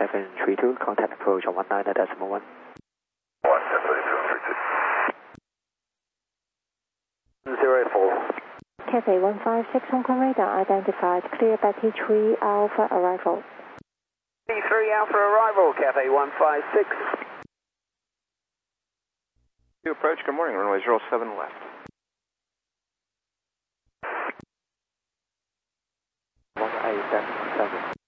732, contact approach on 19.1. 084. Cathay 156, Hong Kong radar identified, clear Betty 3 Alpha arrival. Betty 3 Alpha arrival, Cathay 156. You approach, good morning, runway 07 left. 1877.